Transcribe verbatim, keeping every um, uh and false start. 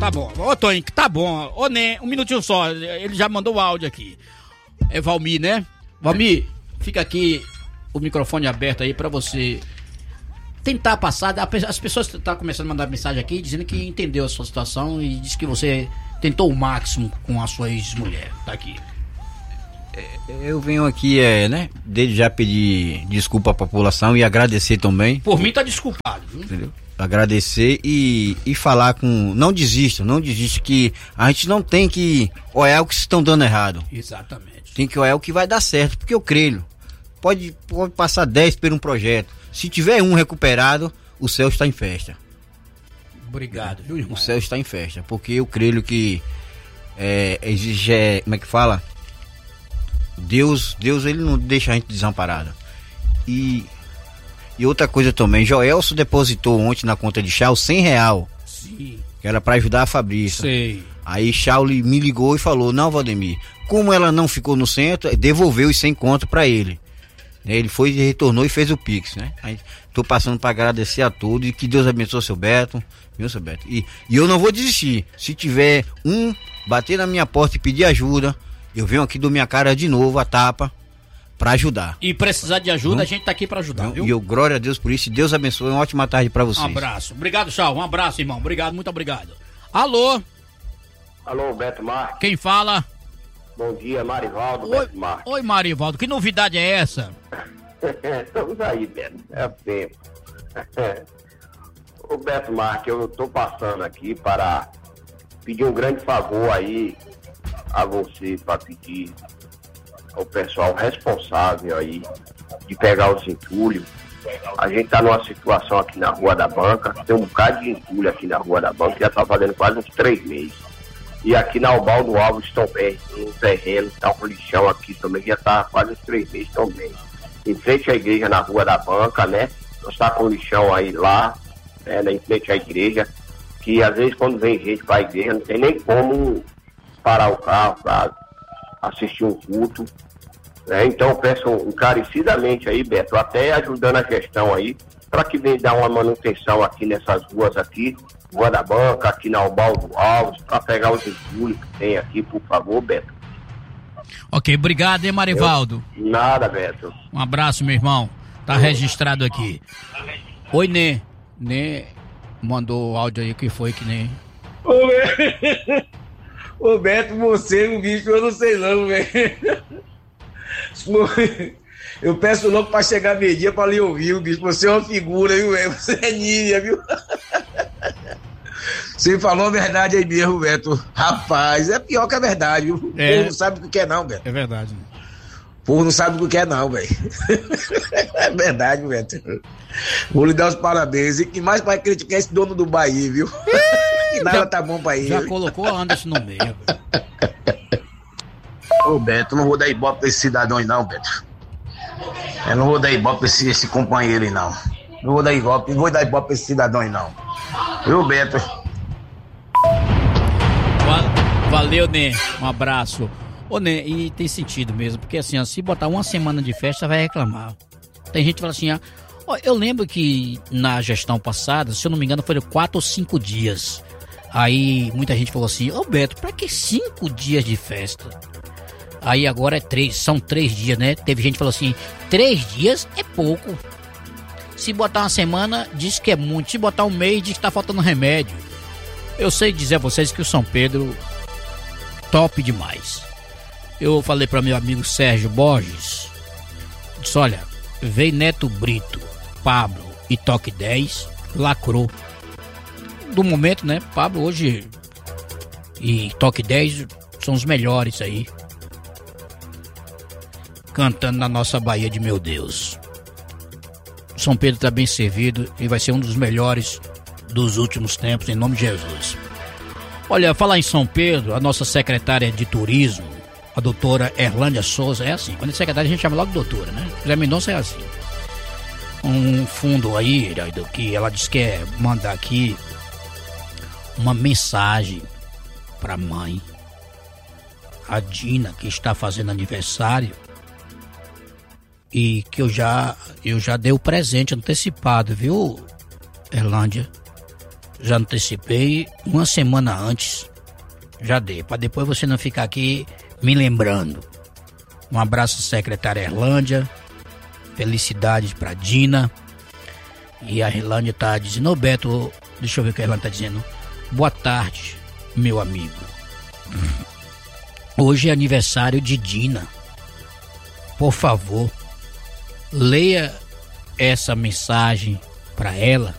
Tá bom. Ô, Toninho, tá bom. Ô, Né, um minutinho só. Ele já mandou o áudio aqui. É Valmir, né? Valmir, fica aqui o microfone aberto aí pra você tentar passar. As pessoas estão começando a mandar mensagem aqui dizendo que entendeu a sua situação e diz que você tentou o máximo com a sua ex-mulher. Tá aqui. Eu venho aqui, é, né? Desde já pedir desculpa à população e agradecer também. Por mim tá desculpado, viu? Entendeu? Agradecer e, e falar com... Não desista, não desista, que a gente não tem que olhar o que estão dando errado. Exatamente. Tem que olhar o que vai dar certo, porque eu creio. Pode, pode passar dez por um projeto. Se tiver um recuperado, o céu está em festa. Obrigado, viu, irmão? O céu está em festa, porque eu creio que é, exige, é, como é que fala? Deus, Deus, ele não deixa a gente desamparado. E... E outra coisa também, Joelso depositou ontem na conta de Chau cem real. Sim. Que era pra ajudar a Fabrícia. Sei. Aí Chau me ligou e falou, não, Valdemir, como ela não ficou no centro, devolveu os cem conto pra ele. Ele foi, retornou e fez o Pix, né? Aí tô passando pra agradecer a todos e que Deus abençoe seu Beto, viu, seu Beto? E, e eu não vou desistir. Se tiver um bater na minha porta e pedir ajuda, eu venho aqui, dou minha cara de novo, a tapa, pra ajudar. E precisar de ajuda, Não? a gente tá aqui pra ajudar, Não? viu? E eu, glória a Deus por isso, e Deus abençoe, uma ótima tarde pra vocês. Um abraço. Obrigado, Chau. Um abraço, irmão. Obrigado, muito obrigado. Alô? Alô, Beto Marques. Quem fala? Bom dia, Marivaldo, Oi, Beto Marques. Oi, Marivaldo. Que novidade é essa? Estamos aí, Beto. É o tempo. Ô, Beto Marques, eu tô passando aqui para pedir um grande favor aí a você, para pedir ao pessoal responsável aí de pegar os entulhos. A gente tá numa situação aqui na Rua da Banca, tem um bocado de entulho aqui na Rua da Banca, já tá fazendo quase uns três meses. E aqui na Ubaldo Alves também, um terreno, tá um lixão aqui também, já tá quase uns três meses também. Em frente à igreja, na Rua da Banca, né? Nós tá com lixão aí lá, né? Em frente à igreja, que às vezes quando vem gente pra igreja, não tem nem como parar o carro pra assistir um culto, né? Então eu peço encarecidamente aí, Beto, até ajudando a gestão aí, para que venha dar uma manutenção aqui nessas ruas aqui, Rua da Banca, aqui na Ubaldo Alves, para pegar os entulhos que tem aqui, por favor, Beto. Ok, obrigado, hein, Marivaldo? Eu, nada, Beto. Um abraço, meu irmão. Tá registrado aqui. Oi, Né. Né mandou o áudio aí, que foi que nem... Ô, Beto, Ô, Beto, você, o bicho, eu não sei não, velho. Eu peço logo pra chegar meio-dia pra lhe ouvir, bicho. Você é uma figura, viu, velho? Você é ninja, viu? Você falou a verdade aí mesmo, Beto. Rapaz, é pior que a verdade, viu? O É. povo não sabe o que é não, Beto. É verdade, né? O povo não sabe o que é não, velho. É verdade, Beto. Vou lhe dar os parabéns. E que mais vai criticar esse dono do Bahia, viu? Que nada já, tá bom pra ele. Já colocou a Anderson no meio, velho. Ô, Beto, não vou dar ibope pra esse cidadão aí não, Beto. Eu não vou dar ibope pra esse, esse companheiro aí não. Não vou dar ibope, não vou dar ibope pra esse cidadão aí não. Viu, Beto? Val- Valeu, Né. Um abraço. Ô, Né, e tem sentido mesmo, porque assim, ó, se botar uma semana de festa, vai reclamar. Tem gente que fala assim, ó, ó, eu lembro que na gestão passada, se eu não me engano, foram quatro ou cinco dias. Aí muita gente falou assim, ô Beto, pra que cinco dias de festa? Aí agora é três, são três dias, né? Teve gente que falou assim, três dias é pouco. Se botar uma semana, diz que é muito. Se botar um mês, diz que tá faltando remédio. Eu sei dizer a vocês que o São Pedro, top demais. Eu falei para meu amigo Sérgio Borges, disse, olha, veio Neto Brito, Pablo e Toque dez, lacrou. Do momento, né, Pablo hoje e Toque dez são os melhores aí, cantando na nossa Bahia de meu Deus. São Pedro está bem servido e vai ser um dos melhores dos últimos tempos, em nome de Jesus. Olha, falar em São Pedro, a nossa secretária de turismo, a doutora Erlândia Souza, é assim, quando é secretária a gente chama logo doutora, né? José Mendonça é assim. Um fundo aí, do que ela disse que é mandar aqui uma mensagem para a mãe, a Dina, que está fazendo aniversário, e que eu já, eu já dei o presente antecipado, viu, Erlândia? já antecipei uma semana antes. Já dei, para depois você não ficar aqui me lembrando. Um abraço, secretária Erlândia. Felicidades para Dina. E a Erlândia tá dizendo, ô Beto, deixa eu ver o que a Erlândia tá dizendo. Boa tarde, meu amigo. Hoje é aniversário de Dina. Por favor, leia essa mensagem para ela